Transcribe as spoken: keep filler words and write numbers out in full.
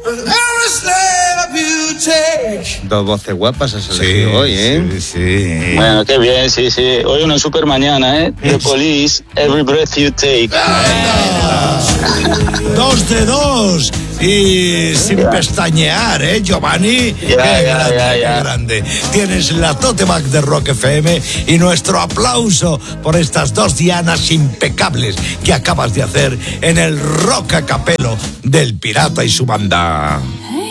Dos voces guapas has Sí, elegido hoy, ¿eh? sí, sí. Bueno, qué bien, sí, sí. Hoy una super mañana, ¿eh? The Police, Every Breath You Take. Dos de dos y sin Ya. pestañear, ¿eh, Giovanni? Ya, qué ya, grande, ya, qué ya. grande. Tienes la tote bag de Rock F M y nuestro aplauso por estas dos dianas impecables que acabas de hacer en el Rock a Capello del Pirata y su banda.